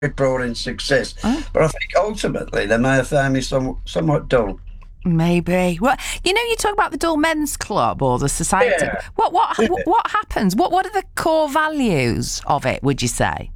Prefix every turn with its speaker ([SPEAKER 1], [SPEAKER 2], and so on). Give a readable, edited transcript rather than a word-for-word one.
[SPEAKER 1] brought in success.
[SPEAKER 2] Oh,
[SPEAKER 1] But I think ultimately they may have found me somewhat dull.
[SPEAKER 2] maybe. Well, you talk about the Dull Men's Club or the society.
[SPEAKER 1] Yeah.
[SPEAKER 2] What happens? What are the core values of it? Would you say?